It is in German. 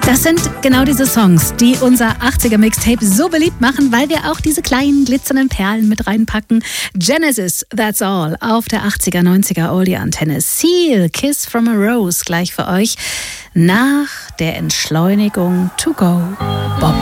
Das sind genau diese Songs, die unser 80er-Mixtape so beliebt machen, weil wir auch diese kleinen glitzernden Perlen mit reinpacken. Genesis, That's All, auf der 80er, 90er Oldie-Antenne. Seal, Kiss from a Rose, gleich für euch. Nach der Entschleunigung To Go, Bob